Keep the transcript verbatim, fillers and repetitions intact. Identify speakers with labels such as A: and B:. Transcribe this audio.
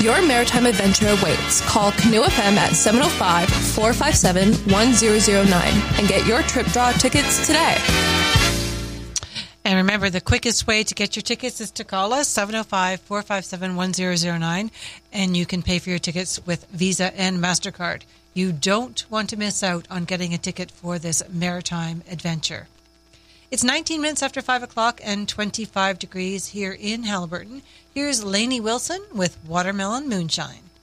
A: Your maritime adventure awaits. Call Canoe F M at seven oh five, four five seven, one zero zero nine and get your trip draw tickets today.
B: And remember, the quickest way to get your tickets is to call us, seven oh five, four five seven, one zero zero nine, and you can pay for your tickets with Visa and MasterCard. You don't want to miss out on getting a ticket for this maritime adventure. It's nineteen minutes after five o'clock and twenty-five degrees here in Haliburton. Here's Lainey Wilson with Watermelon Moonshine.